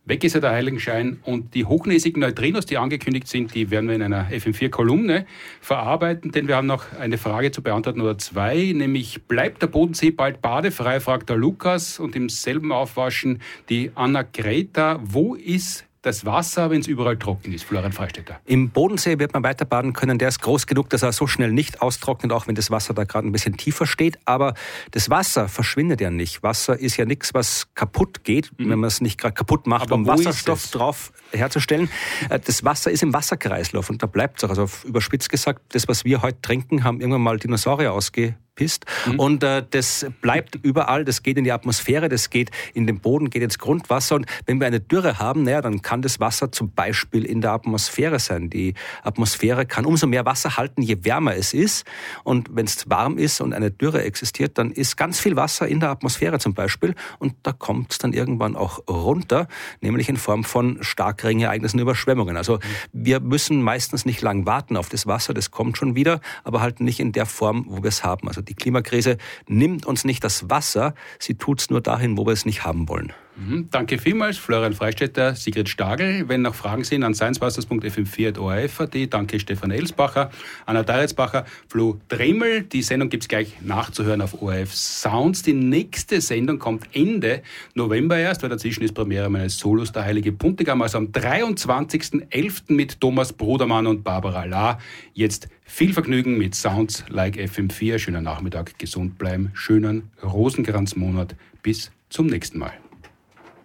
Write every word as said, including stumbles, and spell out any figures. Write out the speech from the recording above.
Weg ist ja der Heiligenschein und die hochnäsigen Neutrinos, die angekündigt sind, die werden wir in einer F M vier Kolumne verarbeiten, denn wir haben noch eine Frage zu beantworten oder zwei, nämlich bleibt der Bodensee bald badefrei, fragt der Lukas und im selben Aufwaschen die Anna Greta, wo ist das Wasser, wenn es überall trocken ist, Florian Freistetter? Im Bodensee wird man weiter baden können. Der ist groß genug, dass er so schnell nicht austrocknet, auch wenn das Wasser da gerade ein bisschen tiefer steht. Aber das Wasser verschwindet ja nicht. Wasser ist ja nichts, was kaputt geht, mhm. wenn man es nicht gerade kaputt macht, Aber um Wasserstoff drauf herzustellen. Das Wasser ist im Wasserkreislauf und da bleibt es auch. Also überspitzt gesagt, das, was wir heute trinken, haben irgendwann mal Dinosaurier ausge pisst. Mhm. Und äh, das bleibt überall, das geht in die Atmosphäre, das geht in den Boden, geht ins Grundwasser. Und wenn wir eine Dürre haben, naja, dann kann das Wasser zum Beispiel in der Atmosphäre sein. Die Atmosphäre kann umso mehr Wasser halten, je wärmer es ist. Und wenn es warm ist und eine Dürre existiert, dann ist ganz viel Wasser in der Atmosphäre zum Beispiel. Und da kommt es dann irgendwann auch runter, nämlich in Form von Starkregenereignissen, Überschwemmungen. Also wir müssen meistens nicht lang warten auf das Wasser, das kommt schon wieder, aber halt nicht in der Form, wo wir es haben. Also die Klimakrise nimmt uns nicht das Wasser, sie tut es nur dahin, wo wir es nicht haben wollen. Mhm, danke vielmals, Florian Freistetter, Sigrid Stagel. Wenn noch Fragen sind, an sciencebusters punkt f m vier at o r f punkt a t. Danke Stefan Elsbacher, Anna Deiretzbacher, Flo Dremel. Die Sendung gibt es gleich nachzuhören auf O R F Sounds. Die nächste Sendung kommt Ende November erst, weil dazwischen ist Premiere meines Solos Der heilige Puntigam, also am dreiundzwanzigsten elften mit Thomas Brudermann und Barbara Lahr. Jetzt viel Vergnügen mit Sounds like F M vier. Schönen Nachmittag, gesund bleiben, schönen Rosenkranzmonat. Bis zum nächsten Mal.